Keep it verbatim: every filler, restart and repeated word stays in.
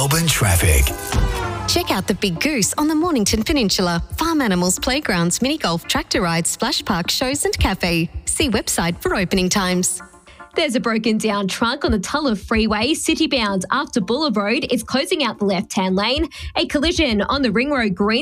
Melbourne traffic. Check out the Big Goose on the Mornington Peninsula. Farm animals, playgrounds, mini golf, tractor rides, splash park, shows and cafe. See website for opening times. There's a broken down truck on the Tulla Freeway, city-bound after Buller Road. It's closing out the left-hand lane. A collision on the Ring Road Green